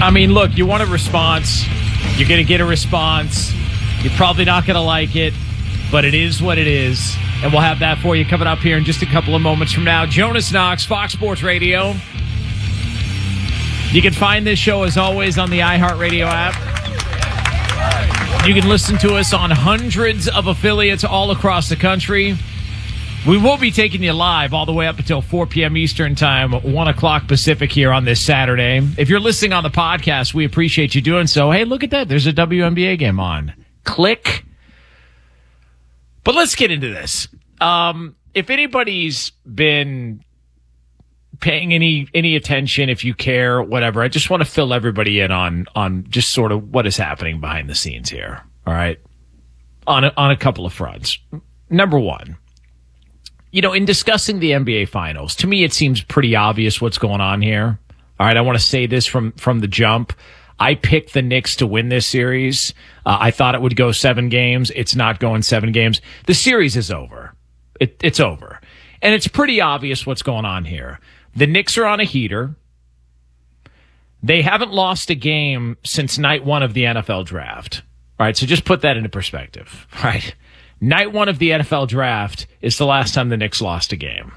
I mean, look, you want a response. You're going to get a response. You're probably not going to like it, but it is what it is. And we'll have that for you coming up here in just a couple of moments from now. Jonas Knox, Fox Sports Radio. You can find this show, as always, on the iHeartRadio app. You can listen to us on hundreds of affiliates all across the country. We will be taking you live all the way up until 4 p.m. Eastern Time, 1 o'clock Pacific here on this Saturday. If you're listening on the podcast, we appreciate you doing so. Hey, look at that. There's a WNBA game on. Click. But let's get into this. If anybody's been paying any attention, if you care, whatever, I just want to fill everybody in on just sort of what is happening behind the scenes here. All right. On a couple of fronts. Number one, in discussing the NBA Finals, to me it seems pretty obvious what's going on here. All right, I want to say this from the jump. I picked the Knicks to win this series. I thought it would go 7 games. It's not going 7 games. The series is over. It's over. And it's pretty obvious what's going on here. The Knicks are on a heater. They haven't lost a game since night 1 of the NFL draft. All right, so just put that into perspective. All right. Night 1 of the NFL draft is the last time the Knicks lost a game.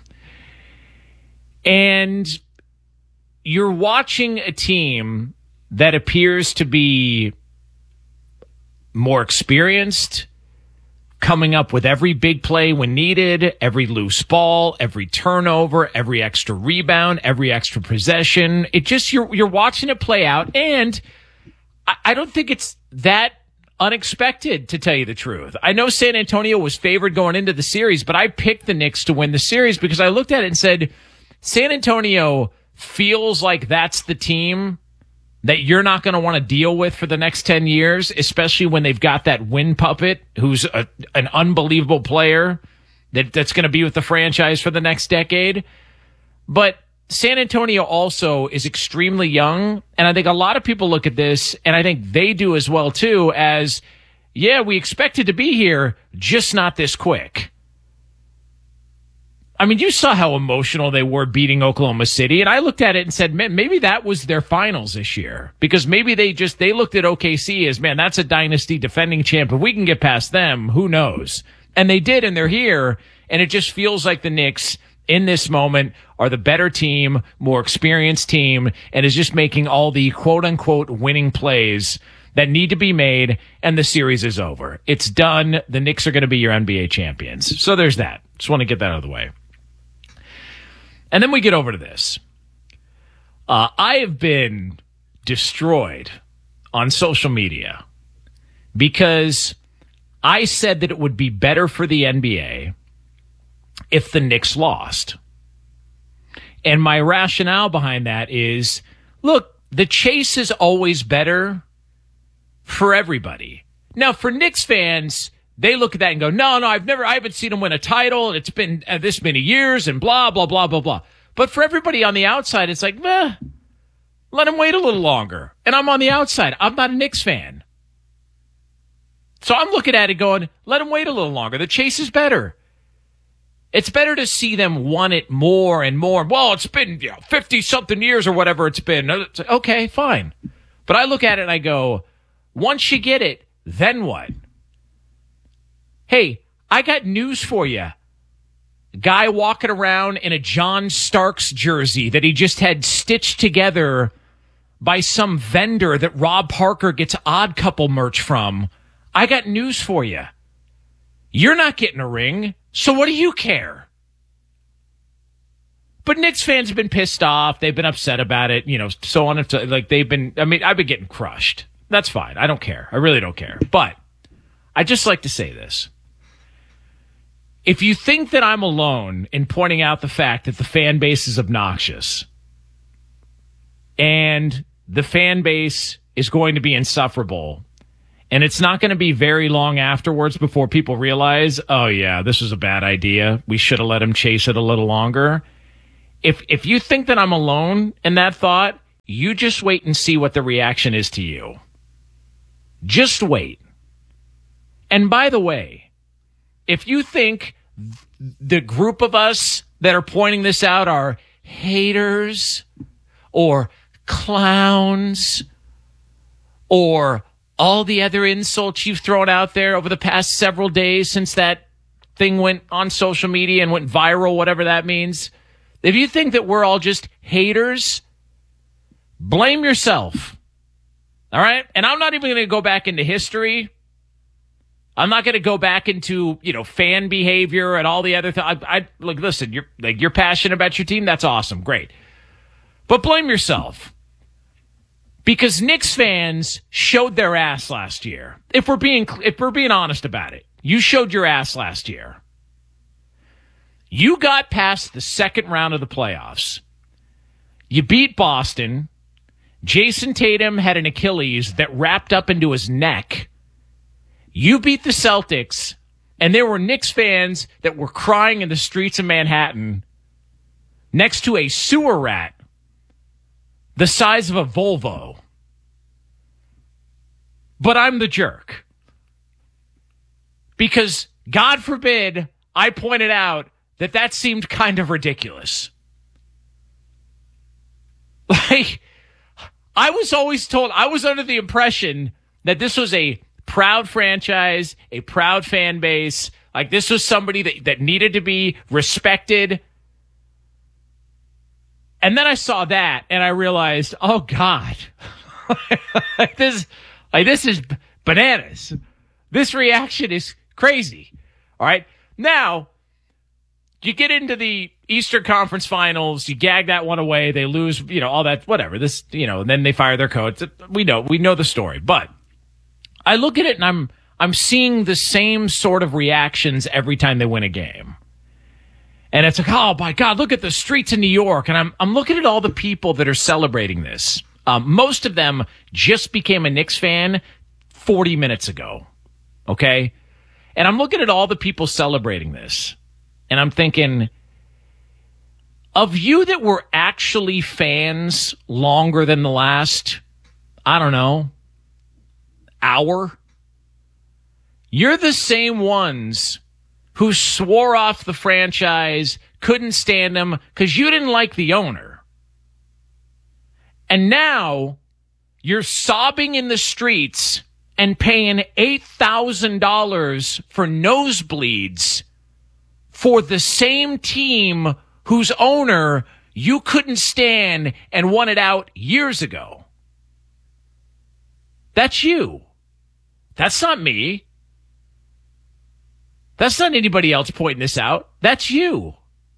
And you're watching a team that appears to be more experienced, coming up with every big play when needed, every loose ball, every turnover, every extra rebound, every extra possession. It just, you're watching it play out, and I don't think it's that unexpected, to tell you the truth. I know San Antonio was favored going into the series, but I picked the Knicks to win the series because I looked at it and said, San Antonio feels like that's the team that you're not going to want to deal with for the next 10 years, especially when they've got that win puppet who's an unbelievable player that's going to be with the franchise for the next decade. But San Antonio also is extremely young, and I think a lot of people look at this, and I think they do as well, too, as, yeah, we expected to be here, just not this quick. I mean, you saw how emotional they were beating Oklahoma City, and I looked at it and said, man, maybe that was their finals this year, because maybe they looked at OKC as, man, that's a dynasty defending champ. If we can get past them, who knows? And they did, and they're here, and it just feels like the Knicks in this moment are the better team, more experienced team, and is just making all the quote-unquote winning plays that need to be made, and the series is over. It's done. The Knicks are going to be your NBA champions. So there's that. Just want to get that out of the way. And then we get over to this. I have been destroyed on social media because I said that it would be better for the NBA if the Knicks lost. And my rationale behind that is, look, the chase is always better for everybody. Now, for Knicks fans, they look at that and go, no, I haven't seen them win a title, and it's been this many years, and blah, blah, blah, blah, blah. But for everybody on the outside, it's like, let them wait a little longer. And I'm on the outside. I'm not a Knicks fan. So I'm looking at it going, let them wait a little longer. The chase is better. It's better to see them want it more and more. Well, it's been 50-something years or whatever it's been. It's like, okay, fine. But I look at it and I go, once you get it, then what? Hey, I got news for you. Guy walking around in a John Starks jersey that he just had stitched together by some vendor that Rob Parker gets Odd Couple merch from. I got news for you. You're not getting a ring, so what do you care? But Knicks fans have been pissed off. They've been upset about it, so on. I've been getting crushed. That's fine. I don't care. I really don't care. But I just like to say this. If you think that I'm alone in pointing out the fact that the fan base is obnoxious and the fan base is going to be insufferable, and it's not going to be very long afterwards before people realize, oh, yeah, this was a bad idea. We should have let him chase it a little longer. If you think that I'm alone in that thought, you just wait and see what the reaction is to you. Just wait. And by the way, if you think the group of us that are pointing this out are haters or clowns or all the other insults you've thrown out there over the past several days since that thing went on social media and went viral, whatever that means. If you think that we're all just haters, blame yourself. All right? And I'm not even going to go back into history. I'm not going to go back into, fan behavior and all the other things. Like, listen, you're passionate about your team. That's awesome. Great. But blame yourself. Because Knicks fans showed their ass last year. If we're being honest about it, you showed your ass last year. You got past the second round of the playoffs. You beat Boston. Jason Tatum had an Achilles that wrapped up into his neck. You beat the Celtics, and there were Knicks fans that were crying in the streets of Manhattan next to a sewer rat the size of a Volvo. But I'm the jerk. Because, God forbid, I pointed out that seemed kind of ridiculous. Like, I was always told, I was under the impression that this was a proud franchise, a proud fan base. Like, this was somebody that needed to be respected. And then I saw that, and I realized, oh, God. This is bananas. This reaction is crazy. All right? Now, you get into the Eastern Conference Finals, you gag that one away, they lose, all that, whatever. And then they fire their coach. We know the story. But I look at it, and I'm seeing the same sort of reactions every time they win a game. And it's like, oh, my God, look at the streets of New York. And I'm looking at all the people that are celebrating this. Most of them just became a Knicks fan 40 minutes ago. Okay? And I'm looking at all the people celebrating this. And I'm thinking, of you that were actually fans longer than the last, I don't know, hour, you're the same ones who swore off the franchise, couldn't stand them because you didn't like the owner. And now you're sobbing in the streets and paying $8,000 for nosebleeds for the same team whose owner you couldn't stand and wanted out years ago. That's you. That's not me. That's not anybody else pointing this out. That's you.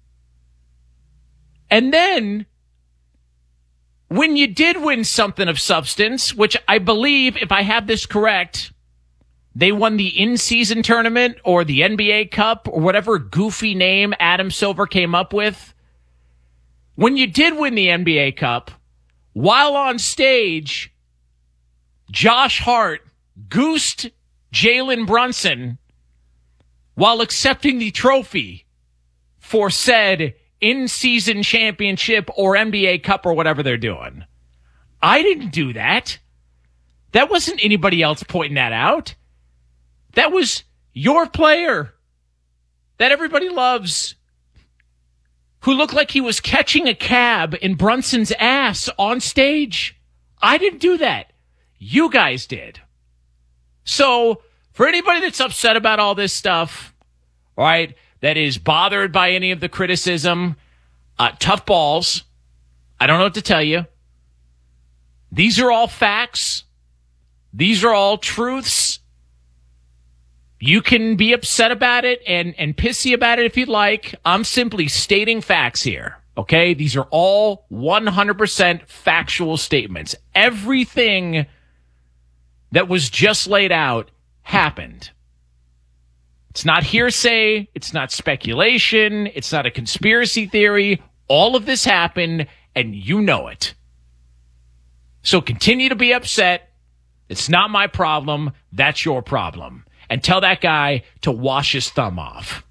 And then, when you did win something of substance, which I believe, if I have this correct, they won the in-season tournament or the NBA Cup or whatever goofy name Adam Silver came up with. When you did win the NBA Cup, while on stage, Josh Hart goosed Jalen Brunson while accepting the trophy for said in-season championship or NBA Cup or whatever they're doing. I didn't do that. That wasn't anybody else pointing that out. That was your player that everybody loves, who looked like he was catching a cab in Brunson's ass on stage. I didn't do that. You guys did. So, for anybody that's upset about all this stuff, all right, that is bothered by any of the criticism, tough balls. I don't know what to tell you. These are all facts. These are all truths. You can be upset about it and pissy about it if you'd like. I'm simply stating facts here, okay? These are all 100% factual statements. Everything that was just laid out happened. It's not hearsay. It's not speculation. It's not a conspiracy theory. All of this happened, and you know it. So continue to be upset. It's not my problem. That's your problem. And tell that guy to wash his thumb off.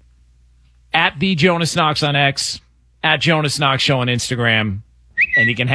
At the Jonas Knox on X, at Jonas Knox Show on Instagram, and you can